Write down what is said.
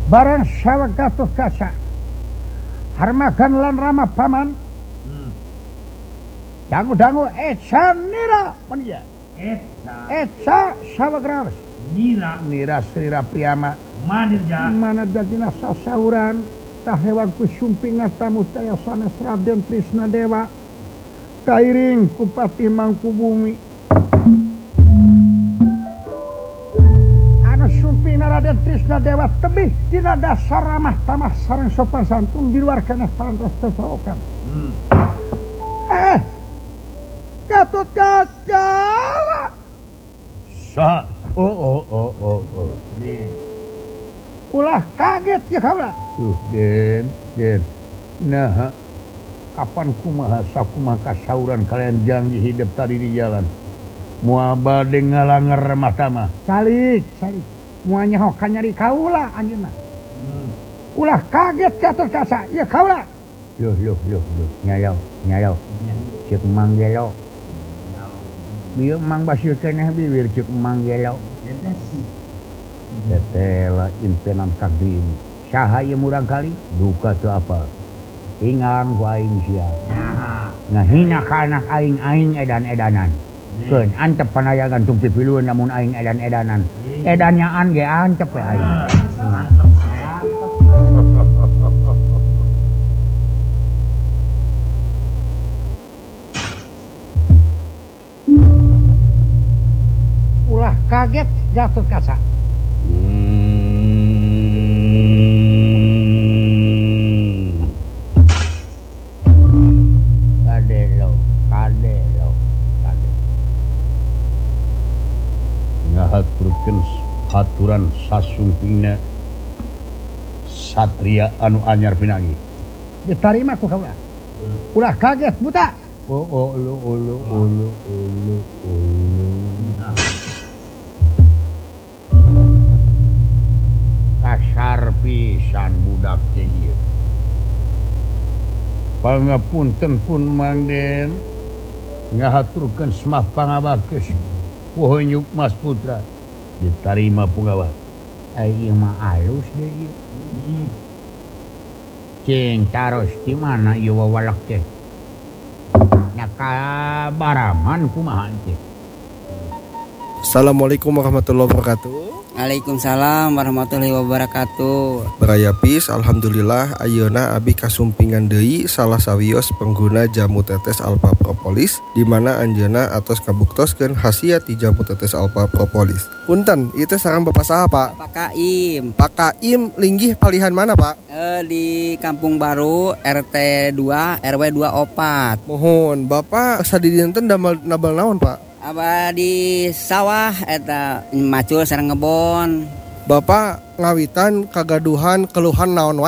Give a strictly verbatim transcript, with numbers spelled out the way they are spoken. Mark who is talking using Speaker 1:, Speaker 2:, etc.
Speaker 1: barang sawah Gatot Kaca harmakan lan rama paman hmm. dangu-dangu eca nira mania eca eca sawah grawas nira nira srira priyama manirja mana dadina sasauran tah hewan kusumping tamu taya sanes Raden Trisnadewa kairing kupati Mangkubumi sumpina Raden Trisnadewa tebih dina dasar ramah tamah sareng sopan santun di luar keneh pantas tesokan. Hmm. Eh, Gatot Kaca.
Speaker 2: Sa, oh oh oh oh oh. Nih.
Speaker 1: Ulah kaget ya kaula.
Speaker 2: Tuh, Den, Den. Nah, kapan kumaha sakumaha kasauran kalian janji hidup tadi di jalan. Mua bade ngalanger remah tamah.
Speaker 1: Salik, salik. Muanya hokan nyari kaula anjeunna. Hmm. Ulah kaget Gatot Kaca, ya kaula.
Speaker 2: Loh, loh, loh, loh. Nyayau, nyayau. Cek Mang Gelo. Bieu Mang Basir keneh bibir cek Mang Gelo. Tetela impenan kagrim. Saha ieu murang kali? Duka teu apa. Ingang ku aing sia. Ngahina ka anak aing aing edan-edanan. Keun antep panayangan tumpi pilueun namun aing edan-edanan. Edanyaan ge antep we aing.
Speaker 1: Ulah kaget Gatot Kaca.
Speaker 2: Kadelo, kadelo, kadelo. Ngahaturkeun haturan sasumpingna satria anu anyar pinanggi.
Speaker 1: Ditarima ku kaula. Ulah kaget buta.
Speaker 2: Oh oh lu ulu ulu ulu ulu. Kasar pisan budak teh ieu. Pangapunten pun Mang Den. Ngahaturkeun semah pangabageus. Poho nyuk Mas Putra. Ditarima pungawa.
Speaker 1: Ieu mah alus deui ieu. Hmm. Cing taros di mana ieu wawalak teh? Nya kabaraman kumaha teh?
Speaker 3: Assalamualaikum warahmatullahi wabarakatuh.
Speaker 4: Waalaikumsalam warahmatullahi wabarakatuh.
Speaker 3: Berayapis, alhamdulillah ayeuna abi kasumpingan deui salah sawios pengguna jamu tetes Alpha Propolis di mana anjeunna atos kabuktoskeun khasiat ti jamu tetes Alpha Propolis. Punten, itu sareng Bapak saha, Pak?
Speaker 4: Pak Kaim.
Speaker 3: Pak Kaim linggih palihan mana, Pak?
Speaker 4: Eh, di Kampung Baru R T dua R W dua puluh empat.
Speaker 3: Mohon, Bapak sadidinten damel nabal naon, Pak?
Speaker 4: Aba di sawah eta macul sareng ngebon.
Speaker 3: Bapak ngawitan kagaduhan keluhan naon wae